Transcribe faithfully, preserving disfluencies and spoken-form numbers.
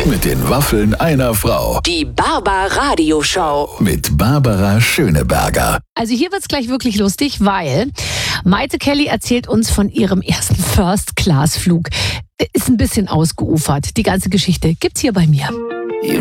Mit den Waffeln einer Frau. Die Barbara-Radio-Show. Mit Barbara Schöneberger. Also hier wird's gleich wirklich lustig, weil Maite Kelly erzählt uns von ihrem ersten First-Class-Flug. Ist ein bisschen ausgeufert. Die ganze Geschichte gibt's hier bei mir.